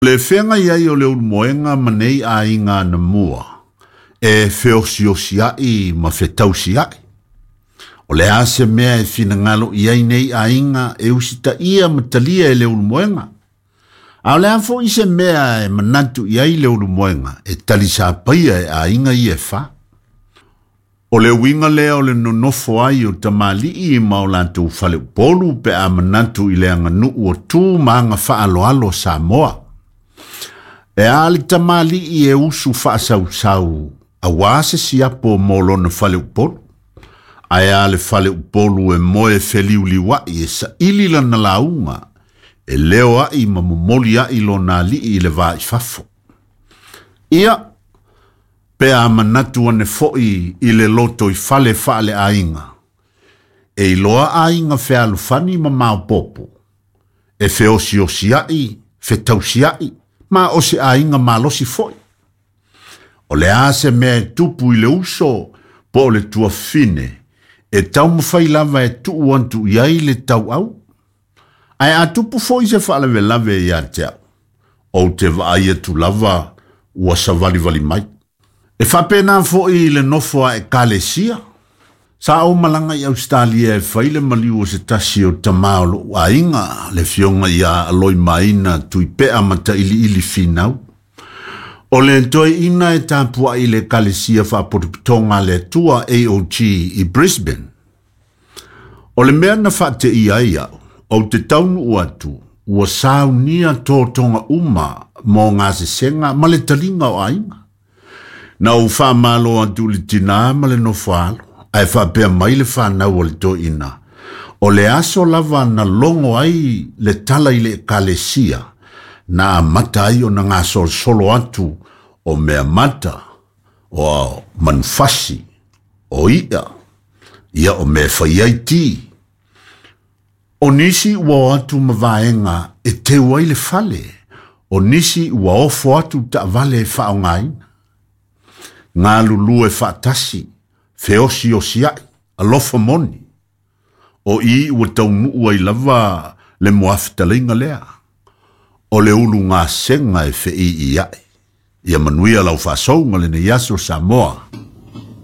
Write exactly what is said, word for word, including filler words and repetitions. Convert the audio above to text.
Le whenga iai o leo moenga manei a inga na mua, e whiosiosiai ma whetausiai. O le ase mea e whina ngalo iai nei a inga e usita ia matalia e leo moenga. A le anfo ise mea e manatu iai leo moenga e talisa paia e a inga i e wha. O le winga lea o le nonofo ai o tamali i ma o lantou fale polu pe a manatu i le anga nuu o tū maanga wha alo alo Samoa. E ali tamali i e usu wha sau sau a wase siapo molo na fale upolu. Ai ale fale upolu e moe feliu liwa i e sa ilila na launga e leo ai ma momoli ai lo na li i le vai fafo. Ia pe a manatu ane foi i le loto i fale fale ainga. E iloa ainga fe alufani ma mau popo. E fe osi osi ai, fe tausi ai, ma osi ainga malosi foi. O le ase mea tupu i le uso, po le tua fine, e tau mawhai lava e tu uantu iai le tau au. Ai a tupu foi se fale ve lave i a te au. O te vaai tu lava, ua sa vali vali mai. E whapena foi le nofoa e kalesia. Sa o malanga i Australia e whaile maliu o se tasi o tamaolo a inga le fionga i a aloi maina tui pea mata ili ili finau. O le toi ina e tāpua i le kalesia whapotipitonga le tua A O G i Brisbane. O le mea na whate i ai au, o te taunu uatu, ua sau nia tōtonga uma mō ngā se senga ma le talinga o ainga. Na u wha malo atu le tina ma le no whaalo. Ai whapea mai le whanau o le to ina. O le aso lava na longo ai le tala i le kalesia, na mata ai o na ngā sol solo atu o mea mata, o manfasi, o ia, ia o mea whaiaiti. O nisi ua atu mawaenga e te wai le fale, o nisi ua ofo atu ta vale e whaongaina. Ngā lulu e whaatasi, Feosi o siai, alofa moni. O i ua taunu ua i lava le moafitalinga lea. O le ulu ngā senga e fe i i ai. Ia manuia lau whaasonga le ne yaso Samoa.